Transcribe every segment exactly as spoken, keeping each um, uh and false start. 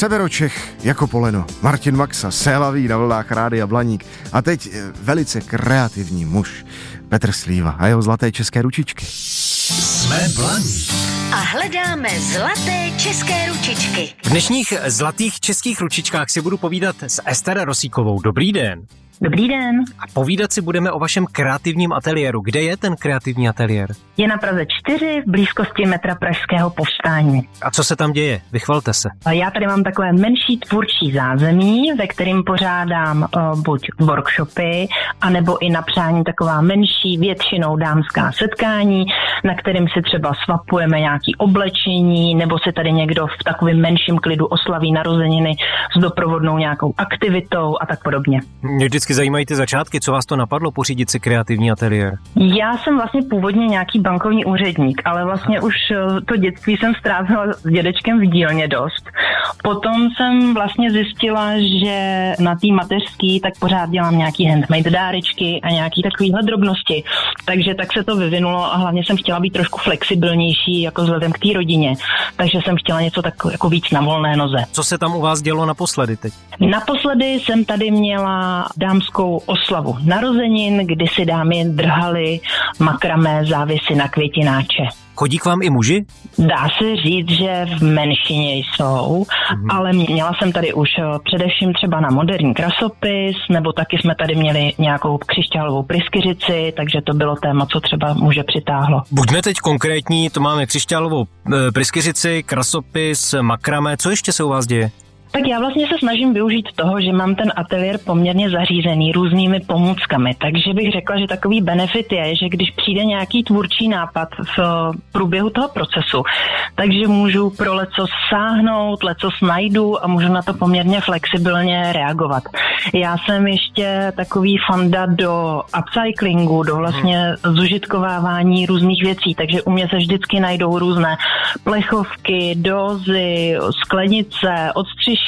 Severočech jako poleno, Martin Maxa, sélavý na vlnách Rádia Blaník a teď velice kreativní muž Petr Slíva a jeho zlaté české ručičky. Jsme Blaník. A hledáme zlaté české ručičky. V dnešních zlatých českých ručičkách si budu povídat s Ester Rosíkovou. Dobrý den. Dobrý den. A povídat si budeme o vašem kreativním ateliéru. Kde je ten kreativní ateliér? Je na Praze čtyři v blízkosti metra Pražského povstání. A co se tam děje? Vychvalte se. Já tady mám takové menší tvůrčí zázemí, ve kterým pořádám uh, buď workshopy, anebo i na přání taková menší, většinou dámská setkání, na kterým si třeba swapujeme nějaký oblečení, nebo si tady někdo v takovém menším klidu oslaví narozeniny s doprovodnou nějakou aktivitou a tak podobně. Mě vždycky zajímají ty začátky, co vás to napadlo pořídit si kreativní ateliér? Já jsem vlastně původně nějaký bankovní úředník, ale vlastně už to dětství jsem strávila s dědečkem v dílně dost. Potom jsem vlastně zjistila, že na té mateřský tak pořád dělám nějaký handmade dárečky a nějaký takovýhle drobnosti. Takže tak se to vyvinulo a hlavně jsem chtěla být trošku flexibilnější jako vzhledem k té rodině. Takže jsem chtěla něco tak jako víc na volné noze. Co se tam u vás dělo naposledy teď? Naposledy jsem tady měla dámskou oslavu narozenin, kdy si dámy drhaly makramé závěsy na květináče. Chodí k vám i muži? Dá se říct, že v menšině jsou, mhm. ale měla jsem tady už především třeba na moderní krasopis, nebo taky jsme tady měli nějakou křišťálovou pryskyřici, takže to bylo téma, co třeba muže přitáhlo. Buďme teď konkrétní, to máme křišťálovou e, pryskyřici, krasopis, makramé, co ještě se u vás děje? Tak já vlastně se snažím využít toho, že mám ten ateliér poměrně zařízený různými pomůckami, takže bych řekla, že takový benefit je, že když přijde nějaký tvůrčí nápad v průběhu toho procesu, takže můžu pro lecos sáhnout, lecos najdu a můžu na to poměrně flexibilně reagovat. Já jsem ještě takový fanda do upcyclingu, do vlastně zužitkovávání různých věcí, takže u mě se vždycky najdou různé plechovky, dozy, sklenice, odstřižky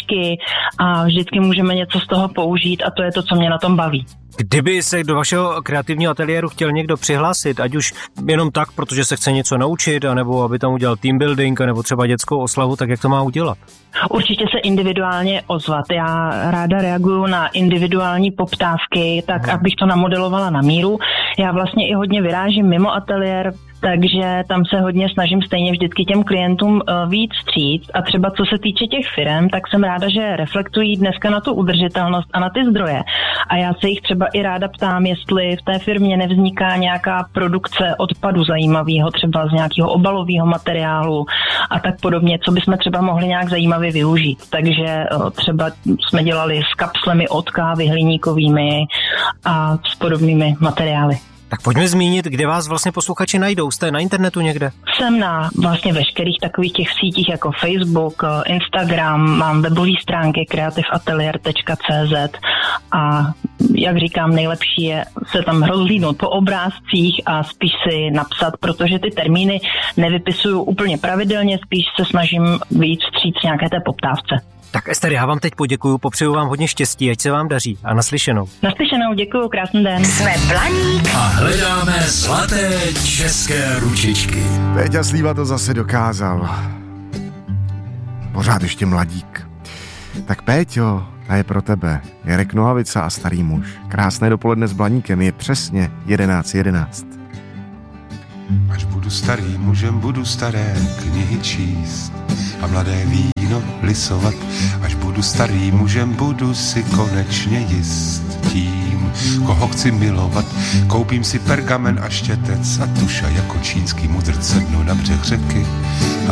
a vždycky můžeme něco z toho použít a to je to, co mě na tom baví. Kdyby se do vašeho kreativního ateliéru chtěl někdo přihlásit, ať už jenom tak, protože se chce něco naučit, anebo aby tam udělal team building, nebo třeba dětskou oslavu, tak jak to má udělat? Určitě se individuálně ozvat. Já ráda reaguju na individuální poptávky, tak abych to namodelovala na míru. Já vlastně i hodně vyrážím mimo ateliér, takže tam se hodně snažím stejně vždycky těm klientům víc vstříct. A třeba co se týče těch firem, tak jsem ráda, že reflektují dneska na tu udržitelnost a na ty zdroje. A já se jich třeba i ráda ptám, jestli v té firmě nevzniká nějaká produkce odpadu zajímavého, třeba z nějakého obalového materiálu a tak podobně, co bychom třeba mohli nějak zajímavě využít. Takže třeba jsme dělali s kapslemi od kávy hliníkovými a s podobnými materiály. Tak pojďme zmínit, kde vás vlastně posluchači najdou. Jste na internetu někde? Jsem na vlastně veškerých takových těch sítích jako Facebook, Instagram, mám webové stránky kreativ ateliér tečka cé zet a jak říkám, nejlepší je se tam rozhlídnout po obrázcích a spíš si napsat, protože ty termíny nevypisuju úplně pravidelně, spíš se snažím víc vstříc nějaké té poptávce. Tak Ester, já vám teď poděkuju, popřeju vám hodně štěstí, ať se vám daří a naslyšenou. Naslyšenou, děkuju, krásný den. Jsme Blaník a hledáme zlaté české ručičky. Péťa Slíva to zase dokázal. Pořád ještě mladík. Tak Péťo, ta je pro tebe. Jarek Nohavica a starý muž. Krásné dopoledne s Blaníkem, je přesně jedenáct jedenáct. Až budu starý mužem, budu staré knihy číst a mladé víno lisovat. Až budu starý mužem, budu si konečně jist tím, koho chci milovat. Koupím si pergamen a štětec a tuša jako čínský mudrc, sednu na břeh řeky a